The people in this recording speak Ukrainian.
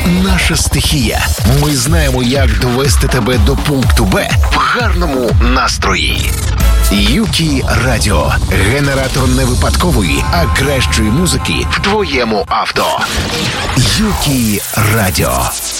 наша стихія. Ми знаємо, як довести тебе до пункту Б в гарному настрої. Юкі Радіо. Генератор не випадкової, а кращої музики в твоєму авто. Юкі Радіо.